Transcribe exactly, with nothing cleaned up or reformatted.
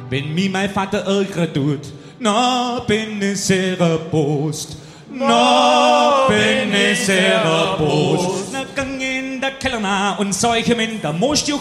Wenn mi mein Vater ärgere tut, na bin ich sehr erbost. Na bin ich sehr erbost. Na gang in der Keller na und seuche in der Most